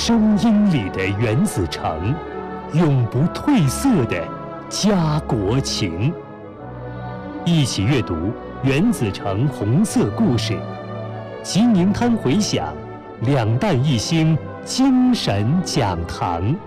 声音里的原子城，永不褪色的家国情。一起阅读《原子城红色故事》，吉宁滩回响，两弹一星精神讲堂。